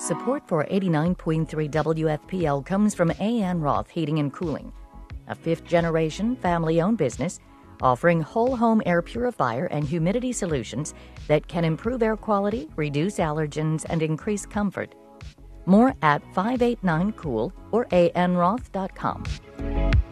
Support for 89.3 WFPL comes from A.N. Roth Heating and Cooling, a fifth-generation family-owned business offering whole home air purifier and humidity solutions that can improve air quality, reduce allergens, and increase comfort. More at 589 Cool or anroth.com.